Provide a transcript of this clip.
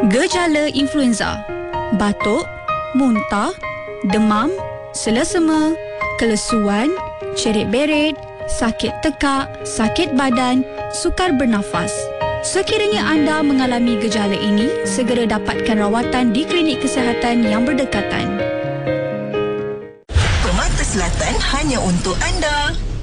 Gejala influenza: batuk, muntah, demam, selesema, kelesuan, cerit-berit, sakit tekak, sakit badan, sukar bernafas. Sekiranya anda mengalami gejala ini, segera dapatkan rawatan di klinik kesihatan yang berdekatan. Permata Selatan hanya untuk anda.